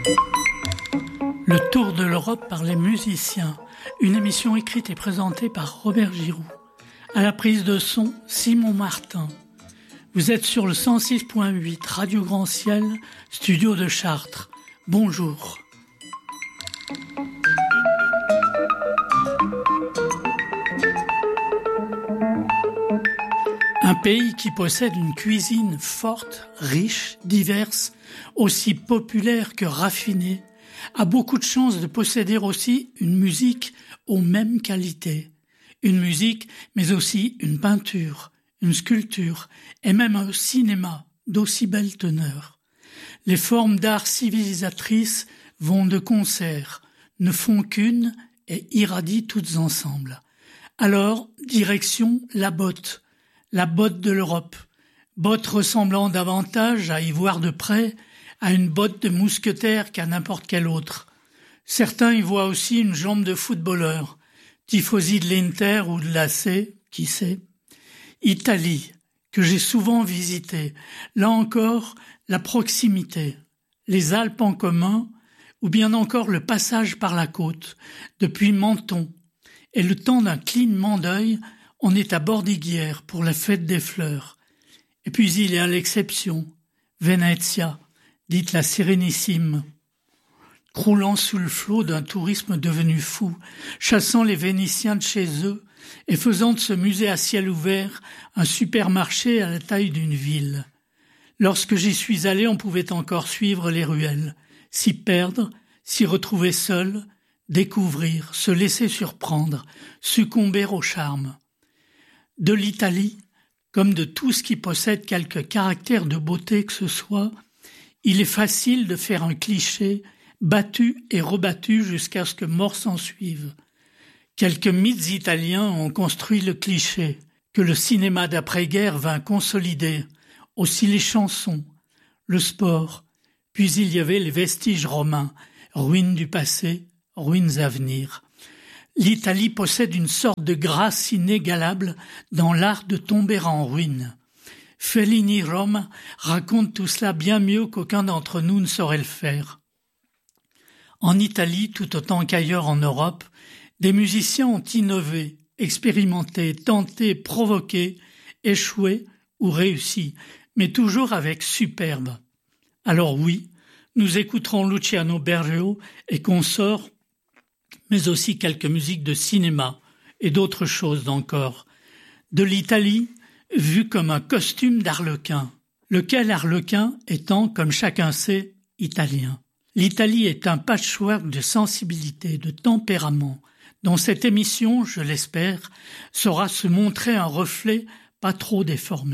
Le tour de l'Europe par les musiciens, une émission écrite et présentée par Robert Giroux. À la prise de son, Simon Martin. Vous êtes sur le 106.8 Radio Grand Ciel, studio de Chartres. Bonjour. Un pays qui possède une cuisine forte, riche, diverse, aussi populaire que raffinée, a beaucoup de chance de posséder aussi une musique aux mêmes qualités. Une musique, mais aussi une peinture, une sculpture et même un cinéma d'aussi belle teneur. Les formes d'art civilisatrices vont de concert, ne font qu'une et irradient toutes ensemble. Alors, direction la botte de l'Europe, botte ressemblant davantage, à y voir de près, à une botte de mousquetaire qu'à n'importe quelle autre. Certains y voient aussi une jambe de footballeur, tifosi de l'Inter ou de l'AC, qui sait. Italie, que j'ai souvent visitée, là encore, la proximité, les Alpes en commun, ou bien encore le passage par la côte, depuis Menton, et le temps d'un clignement d'œil, on est à Bordighera pour la fête des fleurs. Et puis il y a l'exception, Venezia, dite la Sérénissime, croulant sous le flot d'un tourisme devenu fou, chassant les Vénitiens de chez eux et faisant de ce musée à ciel ouvert un supermarché à la taille d'une ville. Lorsque j'y suis allé, on pouvait encore suivre les ruelles, s'y perdre, s'y retrouver seul, découvrir, se laisser surprendre, succomber au charme. De l'Italie, comme de tout ce qui possède quelque caractère de beauté que ce soit, il est facile de faire un cliché battu et rebattu jusqu'à ce que mort s'en suive. Quelques mythes italiens ont construit le cliché que le cinéma d'après-guerre vint consolider, aussi les chansons, le sport, puis il y avait les vestiges romains, ruines du passé, ruines à venir. L'Italie possède une sorte de grâce inégalable dans l'art de tomber en ruine. Fellini Rome raconte tout cela bien mieux qu'aucun d'entre nous ne saurait le faire. En Italie, tout autant qu'ailleurs en Europe, des musiciens ont innové, expérimenté, tenté, provoqué, échoué ou réussi, mais toujours avec superbe. Alors oui, nous écouterons Luciano Berio et consorts, mais aussi quelques musiques de cinéma et d'autres choses encore. De l'Italie, vu comme un costume d'arlequin, lequel arlequin étant, comme chacun sait, italien. L'Italie est un patchwork de sensibilité, de tempérament, dont cette émission, je l'espère, saura se montrer un reflet pas trop déformé.